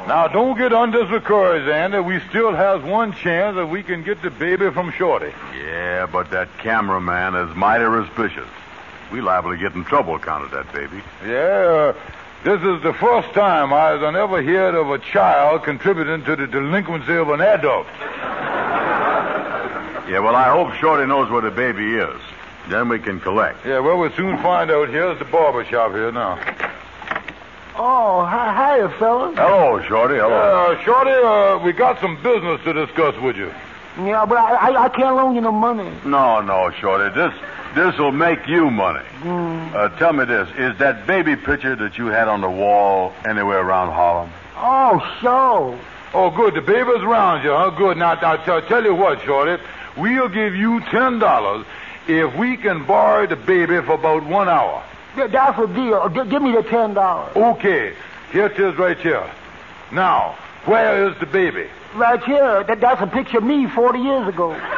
Now, don't get undiscouraged, Andy. We still has one chance that we can get the baby from Shorty. Yeah, but that cameraman is mighty suspicious. We liable to get in trouble account of that baby. Yeah, this is the first time I've ever heard of a child contributing to the delinquency of an adult. Yeah, well, I hope Shorty knows where the baby is. Then we can collect. Yeah, well, we'll soon find out. Here's the barber shop here now. Oh, hiya, fellas. Hello, Shorty. Hello. Shorty, we got some business to discuss with you. Yeah, but I can't loan you no money. No, Shorty. This will make you money. Tell me this. Is that baby picture that you had on the wall anywhere around Harlem? Oh, sure. Oh, good. The baby's around you, huh? Good. Now tell you what, Shorty. We'll give you $10 if we can borrow the baby for about 1 hour. That's a deal. Give me the $10. Okay. Here it is right here. Now, where is the baby? Right here. That's a picture of me 40 years ago.